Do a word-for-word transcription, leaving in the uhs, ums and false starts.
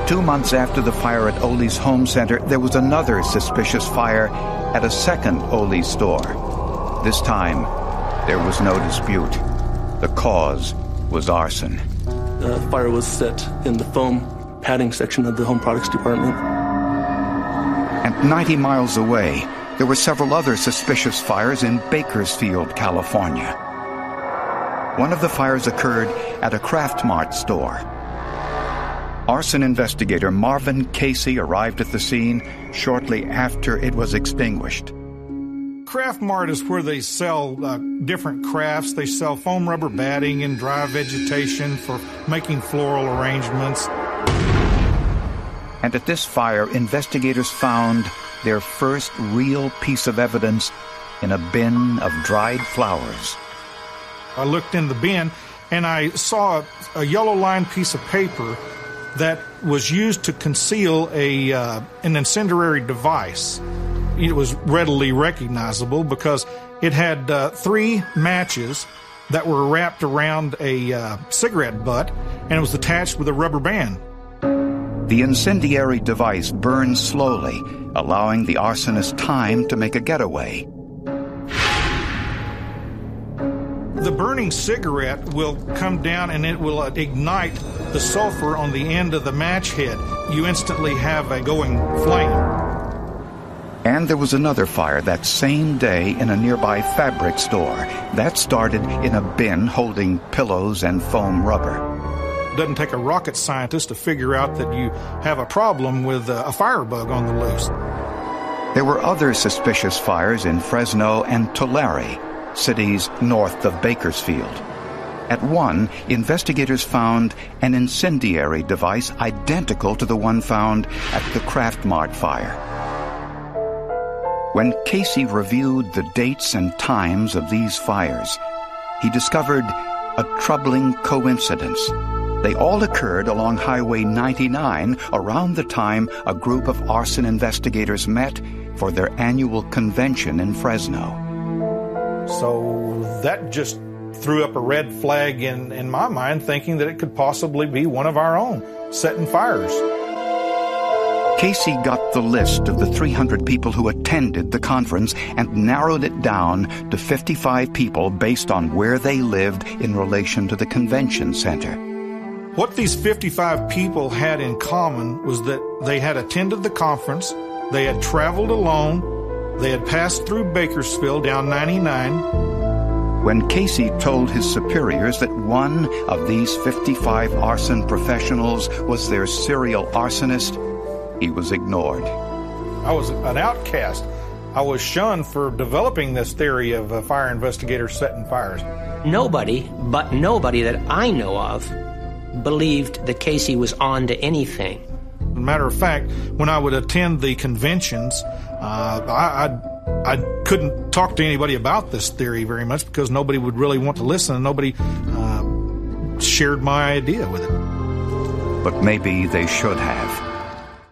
Two months after the fire at Ole's home center, there was another suspicious fire at a second Ole store. This time, there was no dispute. The cause was arson. The fire was set in the foam padding section of the home products department. And ninety miles away, there were several other suspicious fires in Bakersfield, California. One of the fires occurred at a Kraft Mart store. Arson investigator Marvin Casey arrived at the scene shortly after it was extinguished. Kraft Mart is where they sell uh, different crafts. They sell foam rubber batting and dry vegetation for making floral arrangements. And at this fire, investigators found their first real piece of evidence in a bin of dried flowers. I looked in the bin and I saw a yellow-lined piece of paper that was used to conceal a uh, an incendiary device. It was readily recognizable because it had uh, three matches that were wrapped around a uh, cigarette butt, and it was attached with a rubber band. The incendiary device burned slowly, allowing the arsonist time to make a getaway. The burning cigarette will come down and it will ignite the sulfur on the end of the match head. You instantly have a going flame. And there was another fire that same day in a nearby fabric store. That started in a bin holding pillows and foam rubber. It doesn't take a rocket scientist to figure out that you have a problem with a firebug on the loose. There were other suspicious fires in Fresno and Tulare, cities north of Bakersfield. At one, investigators found an incendiary device identical to the one found at the Kraft Mart fire. When Casey reviewed the dates and times of these fires, he discovered a troubling coincidence. They all occurred along Highway ninety-nine around the time a group of arson investigators met for their annual convention in Fresno. So that just threw up a red flag in, in my mind, thinking that it could possibly be one of our own setting fires. Casey got the list of the three hundred people who attended the conference and narrowed it down to fifty-five people based on where they lived in relation to the convention center. What these fifty-five people had in common was that they had attended the conference, they had traveled alone, they had passed through Bakersfield down ninety-nine. When Casey told his superiors that one of these fifty-five arson professionals was their serial arsonist, he was ignored. I was an outcast. I was shunned for developing this theory of a fire investigator setting fires. Nobody, but nobody that I know of, believed that Casey was on to anything. As a matter of fact, when I would attend the conventions, uh, I, I, I couldn't talk to anybody about this theory very much because nobody would really want to listen and nobody uh, shared my idea with it. But maybe they should have.